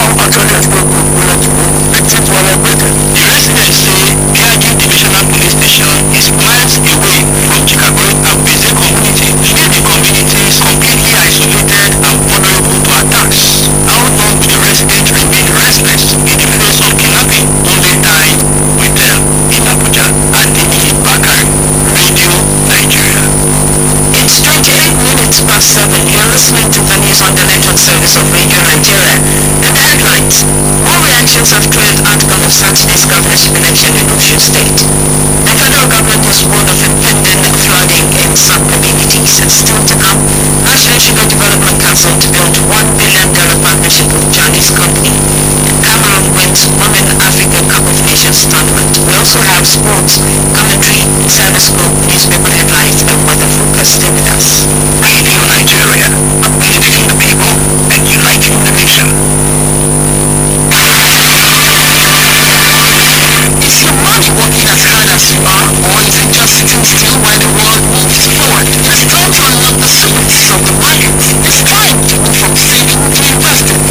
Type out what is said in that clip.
actually escaped from Poland to home. Victims were liberated. The residents say Biagi Divisional Police Station is miles away from Chicago's Abese community, where the community is completely isolated and vulnerable to attacks. How long will the residents remain restless in the face of kidnapping? Only time will tell. In Abuja, Adini Bakari, Radio Nigeria. It's 28 minutes past 7. You're listening to the news on the network service of Radio Nigeria. The headlines: more reactions have trailed outcome of Saturday's governorship election in Osun State. The federal government has warned of impending flooding in some communities. And still to come, National Sugar Development Council to build $1 billion partnership with Chinese company. Cameroon wins Women Africa Cup of Nations tournament. We also have sports, commentary, Cyberscope, newspaper headlines, and weather forecast. Stay with us. Radio Nigeria, uplifting the people and uniting the nation. Is your money working as hard as you are, or is it just sitting still while the world moves forward? It's time to unlock the secrets of the market. It's time to move from saving to investing.